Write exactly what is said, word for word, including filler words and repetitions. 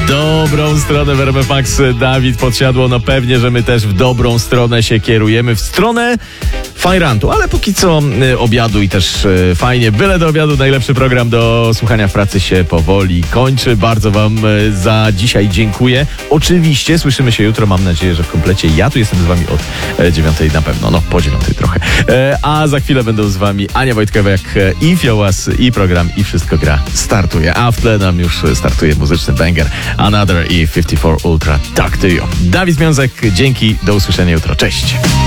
dobrą stronę w R M F Max Dawid Podsiadło. No pewnie, że my też w dobrą stronę się kierujemy, w stronę fajrantu, ale póki co y, obiadu i też y, fajnie, byle do obiadu. Najlepszy program do słuchania w pracy się powoli kończy. Bardzo wam y, za dzisiaj dziękuję. Oczywiście słyszymy się jutro, mam nadzieję, że w komplecie. Ja tu jestem z wami od e, dziewiątej na pewno, no po dziewiątej trochę. E, a za chwilę będą z wami Ania Wojtkowiak i Fiołas i program I Wszystko Gra startuje. A w tle nam już startuje muzyczny banger Another i pięćdziesiąt cztery Ultra Talk to You. Dawid Związek, dzięki, do usłyszenia jutro. Cześć.